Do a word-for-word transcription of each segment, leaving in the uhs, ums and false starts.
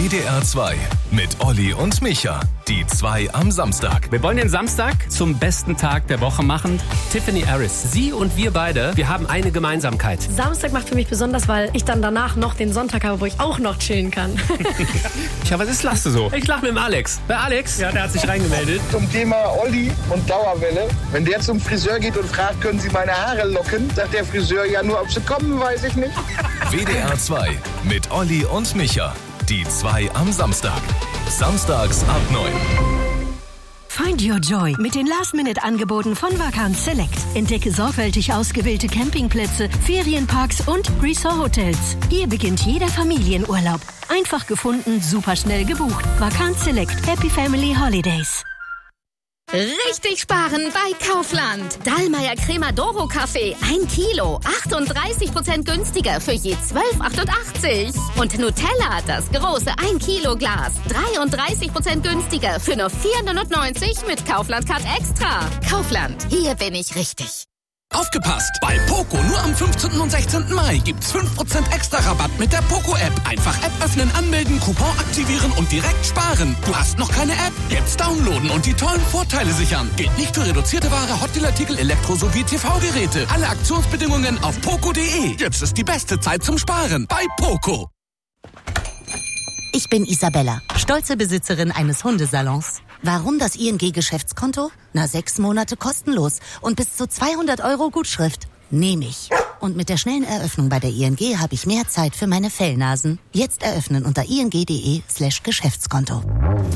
W D R zwei mit Olli und Micha. Die zwei am Samstag. Wir wollen den Samstag zum besten Tag der Woche machen. Tiffany Harris, sie und wir beide, wir haben eine Gemeinsamkeit. Samstag macht für mich besonders, weil ich dann danach noch den Sonntag habe, wo ich auch noch chillen kann. Ja, was ist, lachst du so? Ich lach mit dem Alex. Bei Alex? Ja, der hat sich reingemeldet. Zum Thema Olli und Dauerwelle. Wenn der zum Friseur geht und fragt, können Sie meine Haare locken, sagt der Friseur, ja, nur ob sie kommen, weiß ich nicht. W D R zwei mit Olli und Micha. Die zwei am Samstag. Samstags ab neun. Find your joy mit den Last-Minute-Angeboten von Vacanz Select. Entdecke sorgfältig ausgewählte Campingplätze, Ferienparks und Resort-Hotels. Hier beginnt jeder Familienurlaub. Einfach gefunden, super schnell gebucht. Vacanz Select. Happy Family Holidays. Richtig sparen bei Kaufland. Dallmayr Cremadoro Kaffee, ein Kilo, achtunddreißig Prozent günstiger für je zwölf achtundachtzig. Und Nutella, das große ein Kilo Glas, dreiunddreißig Prozent günstiger für nur vier neunundneunzig mit Kaufland Card Extra. Kaufland, hier bin ich richtig. Aufgepasst! Bei Poco nur am fünfzehnten und sechzehnten Mai gibt's fünf Prozent extra Rabatt mit der Poco-App. Einfach App öffnen, anmelden, Coupon aktivieren und direkt sparen. Du hast noch keine App? Jetzt downloaden und die tollen Vorteile sichern. Gilt nicht für reduzierte Ware, Hotdealartikel, Elektro- sowie T V-Geräte. Alle Aktionsbedingungen auf poco punkt de. Jetzt ist die beste Zeit zum Sparen bei Poco. Ich bin Isabella, stolze Besitzerin eines Hundesalons. Warum das I N G-Geschäftskonto? Na, sechs Monate kostenlos und bis zu zweihundert Euro Gutschrift. Nehme ich. Und mit der schnellen Eröffnung bei der I N G habe ich mehr Zeit für meine Fellnasen. Jetzt eröffnen unter ing.de slash Geschäftskonto.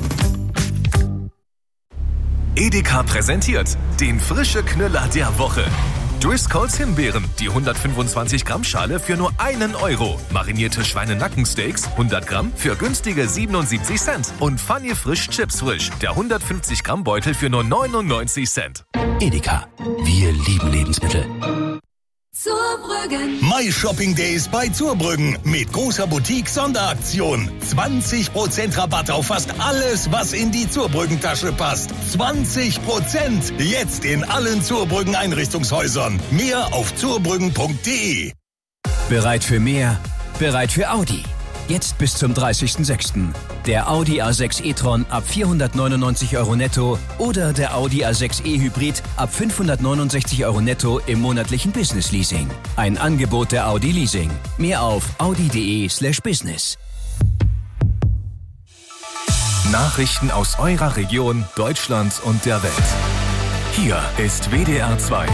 Edeka präsentiert den frische Knüller der Woche. Driscolls Himbeeren, die hundertfünfundzwanzig Gramm Schale für nur einen Euro. Marinierte Schweinenackensteaks, hundert Gramm für günstige siebenundsiebzig Cent. Und Funny Frisch Chips Frisch, der hundertfünfzig Gramm Beutel für nur neunundneunzig Cent. Edeka, wir lieben Lebensmittel. Zurbrüggen. My Shopping Days bei Zurbrüggen mit großer Boutique-Sonderaktion. zwanzig Prozent Rabatt auf fast alles, was in die Zurbrüggen-Tasche passt. zwanzig Prozent jetzt in allen Zurbrüggen Einrichtungshäusern. Mehr auf zurbrüggen punkt de. Bereit für mehr? Bereit für Audi. Jetzt bis zum dreißigsten sechsten Der Audi A sechs e-tron ab vierhundertneunundneunzig Euro netto oder der Audi A sechs e Hybrid ab fünfhundertneunundsechzig Euro netto im monatlichen Business Leasing. Ein Angebot der Audi Leasing. Mehr auf audi.de slash business. Nachrichten aus eurer Region, Deutschland und der Welt. Hier ist W D R zwei.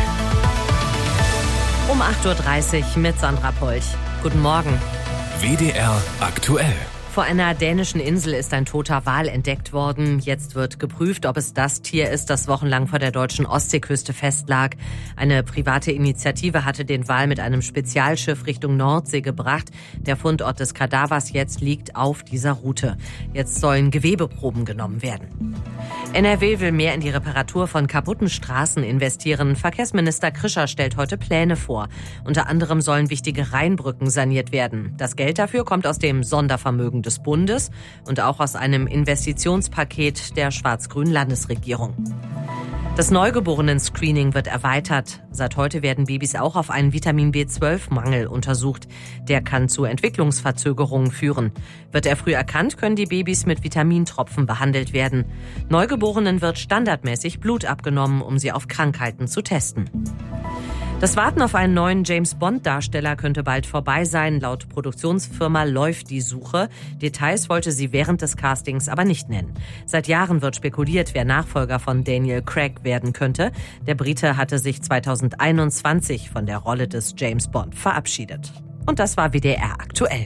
Um acht Uhr dreißig mit Sandra Polch. Guten Morgen. W D R aktuell. Vor einer dänischen Insel ist ein toter Wal entdeckt worden. Jetzt wird geprüft, ob es das Tier ist, das wochenlang vor der deutschen Ostseeküste festlag. Eine private Initiative hatte den Wal mit einem Spezialschiff Richtung Nordsee gebracht. Der Fundort des Kadavers jetzt liegt auf dieser Route. Jetzt sollen Gewebeproben genommen werden. N R W will mehr in die Reparatur von kaputten Straßen investieren. Verkehrsminister Krischer stellt heute Pläne vor. Unter anderem sollen wichtige Rheinbrücken saniert werden. Das Geld dafür kommt aus dem Sondervermögen des Bundes und auch aus einem Investitionspaket der schwarz-grünen Landesregierung. Das Neugeborenen-Screening wird erweitert. Seit heute werden Babys auch auf einen Vitamin B zwölf Mangel untersucht. Der kann zu Entwicklungsverzögerungen führen. Wird er früh erkannt, können die Babys mit Vitamintropfen behandelt werden. Neugeborenen wird standardmäßig Blut abgenommen, um sie auf Krankheiten zu testen. Das Warten auf einen neuen James-Bond-Darsteller könnte bald vorbei sein. Laut Produktionsfirma läuft die Suche. Details wollte sie während des Castings aber nicht nennen. Seit Jahren wird spekuliert, wer Nachfolger von Daniel Craig werden könnte. Der Brite hatte sich zweitausendeinundzwanzig von der Rolle des James Bond verabschiedet. Und das war W D R aktuell.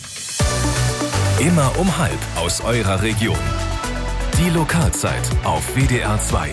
Immer um halb aus eurer Region. Die Lokalzeit auf W D R zwei.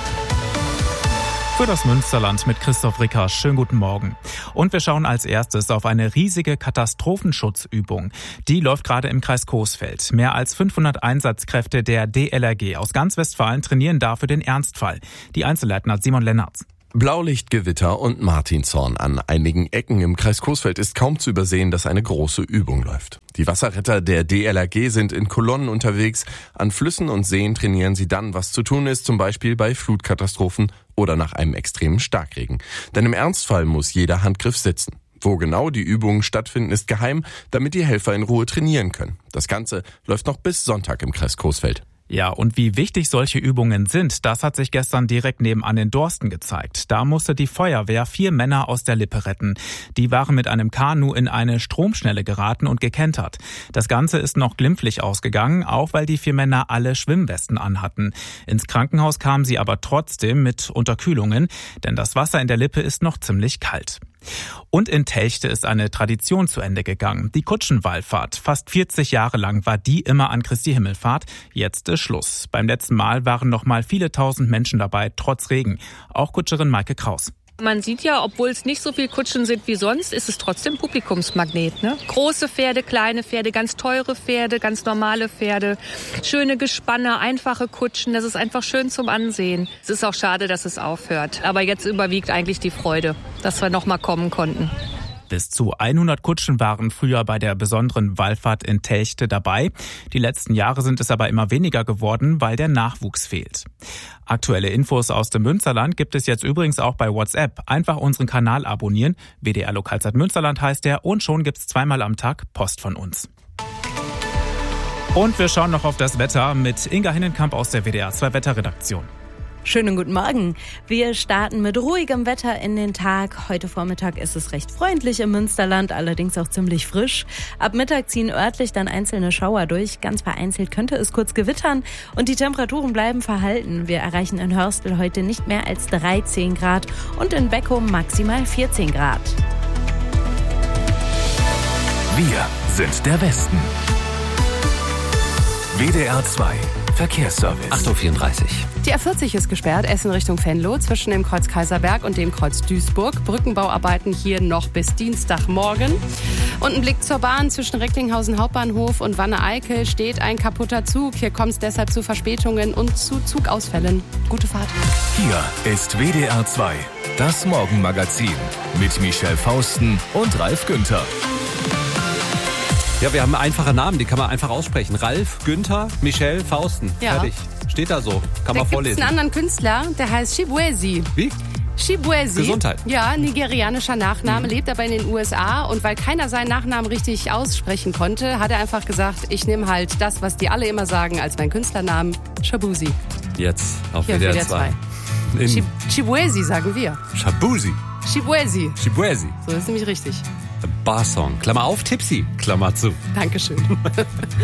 Für das Münsterland mit Christoph Ricker. Schönen guten Morgen. Und wir schauen als erstes auf eine riesige Katastrophenschutzübung. Die läuft gerade im Kreis Coesfeld. Mehr als fünfhundert Einsatzkräfte der D L R G aus ganz Westfalen trainieren dafür den Ernstfall. Die Einzelheiten hat Simon Lennartz. Blaulichtgewitter und Martinshorn. An einigen Ecken im Kreis Coesfeld ist kaum zu übersehen, dass eine große Übung läuft. Die Wasserretter der D L R G sind in Kolonnen unterwegs. An Flüssen und Seen trainieren sie dann, was zu tun ist, zum Beispiel bei Flutkatastrophen oder nach einem extremen Starkregen. Denn im Ernstfall muss jeder Handgriff sitzen. Wo genau die Übungen stattfinden, ist geheim, damit die Helfer in Ruhe trainieren können. Das Ganze läuft noch bis Sonntag im Kreis Coesfeld. Ja, und wie wichtig solche Übungen sind, das hat sich gestern direkt nebenan in Dorsten gezeigt. Da musste die Feuerwehr vier Männer aus der Lippe retten. Die waren mit einem Kanu in eine Stromschnelle geraten und gekentert. Das Ganze ist noch glimpflich ausgegangen, auch weil die vier Männer alle Schwimmwesten anhatten. Ins Krankenhaus kamen sie aber trotzdem mit Unterkühlungen, denn das Wasser in der Lippe ist noch ziemlich kalt. Und in Telchte ist eine Tradition zu Ende gegangen. Die Kutschenwallfahrt. Fast vierzig Jahre lang war die immer an Christi Himmelfahrt. Jetzt ist Schluss. Beim letzten Mal waren noch mal viele tausend Menschen dabei, trotz Regen. Auch Kutscherin Maike Kraus. Man sieht ja, obwohl es nicht so viel Kutschen sind wie sonst, ist es trotzdem Publikumsmagnet. Ne? Große Pferde, kleine Pferde, ganz teure Pferde, ganz normale Pferde, schöne Gespanne, einfache Kutschen. Das ist einfach schön zum Ansehen. Es ist auch schade, dass es aufhört. Aber jetzt überwiegt eigentlich die Freude, dass wir noch mal kommen konnten. Bis zu hundert Kutschen waren früher bei der besonderen Wallfahrt in Telchte dabei. Die letzten Jahre sind es aber immer weniger geworden, weil der Nachwuchs fehlt. Aktuelle Infos aus dem Münsterland gibt es jetzt übrigens auch bei WhatsApp. Einfach unseren Kanal abonnieren. W D R Lokalzeit Münsterland heißt der und schon gibt's zweimal am Tag Post von uns. Und wir schauen noch auf das Wetter mit Inga Hinnenkamp aus der W D R zwei Wetterredaktion. Schönen guten Morgen. Wir starten mit ruhigem Wetter in den Tag. Heute Vormittag ist es recht freundlich im Münsterland, allerdings auch ziemlich frisch. Ab Mittag ziehen örtlich dann einzelne Schauer durch. Ganz vereinzelt könnte es kurz gewittern und die Temperaturen bleiben verhalten. Wir erreichen in Hörstel heute nicht mehr als dreizehn Grad und in Beckum maximal vierzehn Grad. Wir sind der Westen. W D R zwei Verkehrsservice. acht Uhr vierunddreißig. Die A vierzig ist gesperrt, Essen Richtung Venlo, zwischen dem Kreuz Kaiserberg und dem Kreuz Duisburg. Brückenbauarbeiten hier noch bis Dienstagmorgen. Und ein Blick zur Bahn zwischen Recklinghausen Hauptbahnhof und Wanne-Eickel steht ein kaputter Zug. Hier kommt es deshalb zu Verspätungen und zu Zugausfällen. Gute Fahrt. Hier ist W D R zwei, das Morgenmagazin mit Michelle Fausten und Ralf Günther. Ja, wir haben einfache Namen, die kann man einfach aussprechen. Ralf, Günther, Michelle, Fausten. Ja. Fertig. Steht da so. Kann da man vorlesen. Da gibt es einen anderen Künstler, der heißt Shibwezi. Wie? Shibwezi. Gesundheit. Ja, nigerianischer Nachname, mhm. lebt aber in den U S A. Und weil keiner seinen Nachnamen richtig aussprechen konnte, hat er einfach gesagt, ich nehme halt das, was die alle immer sagen, als mein Künstlernamen, Shabuzi. Jetzt auf Hier W D R zwei. Shibwezi sagen wir. Shabuzi. Shibwezi. Shibwezi. So ist nämlich richtig. Barsong. Klammer auf, Tipsy. Klammer zu. Dankeschön.